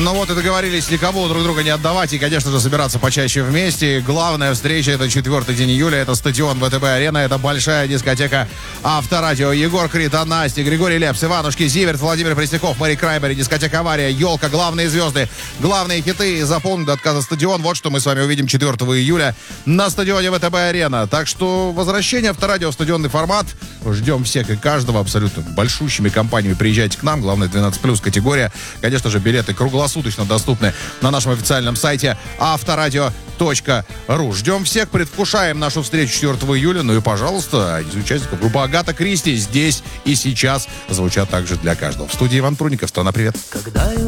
Ну вот и договорились никому друг друга не отдавать и, конечно же, собираться почаще вместе. Главная встреча — это 4 день июля, это стадион ВТБ-арена, это большая дискотека Авторадио. Егор Крид, Настя, Григорий Лепс, Иванушки, Зиверт, Владимир Пресняков, Мари Краймбери, дискотека Авария, Елка, главные звезды, главные хиты. Заполнен до отказа стадион. Вот что мы с вами увидим 4 июля на стадионе ВТБ-арена. Так что возвращение Авторадио в стадионный формат. Ждем всех и каждого абсолютно большущими компаниями. Приезжайте к нам, главное 12+ категория. Конечно же, билеты круглосуточно доступны на нашем официальном сайте авторадио.ру. Ждем всех, предвкушаем нашу встречу 4 июля. Ну и, пожалуйста, из участников группа Агата Кристи здесь и сейчас звучат также для каждого. В студии Иван Прудников. Страна, привет.